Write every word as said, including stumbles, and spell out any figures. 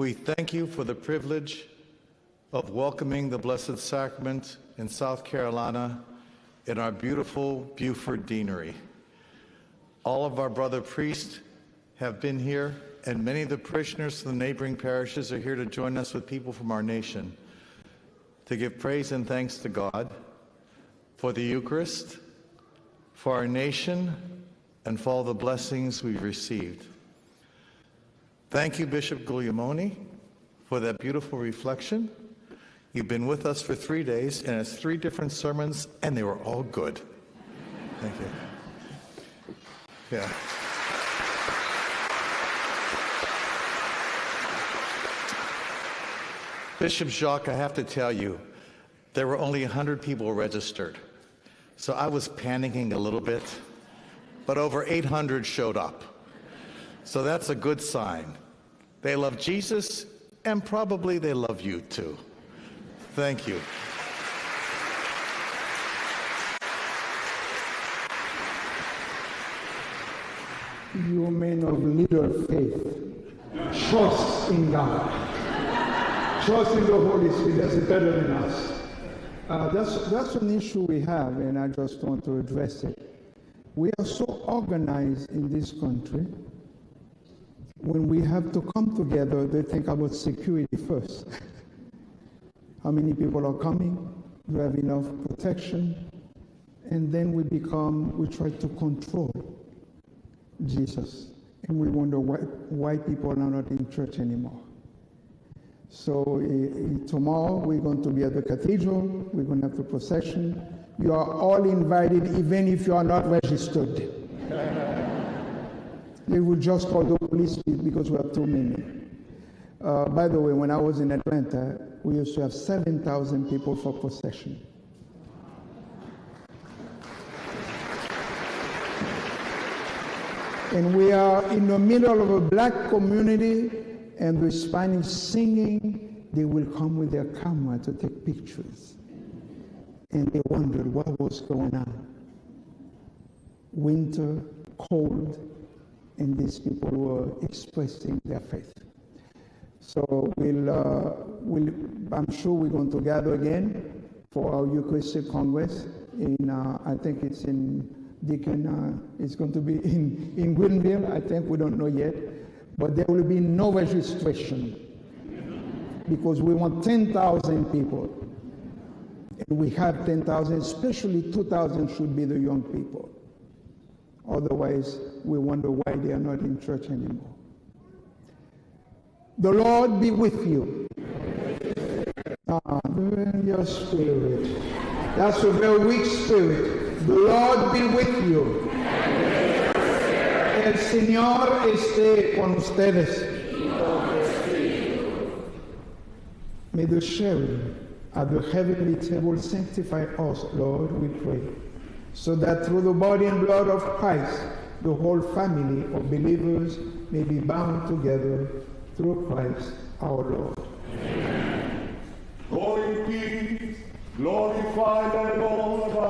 We thank you for the privilege of welcoming the Blessed Sacrament in South Carolina in our beautiful Beaufort Deanery. All of our brother priests have been here, and many of the parishioners from the neighboring parishes are here to join us with people from our nation to give praise and thanks to God for the Eucharist, for our nation, and for all the blessings we've received. Thank you, Bishop Guglielmone, for that beautiful reflection. You've been with us for three days, and it's three different sermons, and they were all good. Thank you. Yeah. Bishop Jacques, I have to tell you, there were only one hundred people registered. So I was panicking a little bit, but over eight hundred showed up. So that's a good sign. They love Jesus, and probably they love you too. Thank you. You men of little faith, trust in God. Trust in the Holy Spirit. That's better than us. Uh, that's, that's an issue we have, and I just want to address it. We are so organized in this country. When we have to come together, they think about security first. How many people are coming? Do we have enough protection? And then we become, we try to control Jesus. And we wonder why, why people are not in church anymore. So uh, tomorrow we're going to be at the cathedral. We're going to have the procession. You are all invited, even if you are not registered. They will just call the police because we have too many. Uh, by the way, when I was in Atlanta, we used to have seven thousand people for procession. And we are in the middle of a black community, and the Spanish singing, they will come with their camera to take pictures. And they wondered what was going on. Winter, cold, and these people were expressing their faith. So we'll, uh, we'll, I'm sure we're going to gather again for our Eucharistic Congress. In, uh, I think it's in Deacon, uh, it's going to be in, in Greenville. I think we don't know yet. But there will be no registration because we want ten thousand people. And we have ten thousand, especially two thousand should be the young people. Otherwise, we wonder why they are not in church anymore. The Lord be with you. Ah, in your spirit. That's a very weak spirit. The Lord be with you. El Señor esté con ustedes. May the sharing at the heavenly table sanctify us, Lord, we pray, so that through the body and blood of Christ, the whole family of believers may be bound together through Christ our Lord. Amen. Go in peace, glorify the Lord.